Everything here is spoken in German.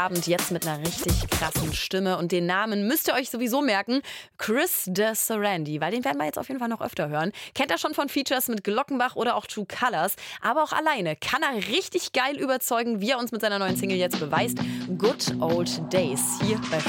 Feierabend, jetzt mit einer richtig krassen Stimme. Und den Namen müsst ihr euch sowieso merken. Chris de Sarandí, weil den werden wir jetzt auf jeden Fall noch öfter hören. Kennt er schon von Features mit Glockenbach oder auch True Colors. Aber auch alleine kann er richtig geil überzeugen, wie er uns mit seiner neuen Single jetzt beweist. Good Old Days, hier bei